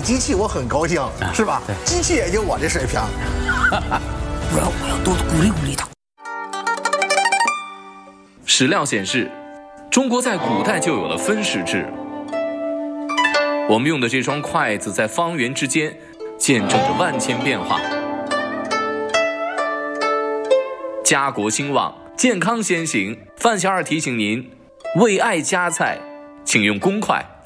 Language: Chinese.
机器，我很高兴，是吧？机器也就我这水平。 我要多鼓励鼓励他。 史料显示，中国在古代就有了分食制。我们用的这双筷子在方圆之间见证着万千变化。家国兴旺，健康先行。范小二提醒您，为爱夹菜，请用公筷，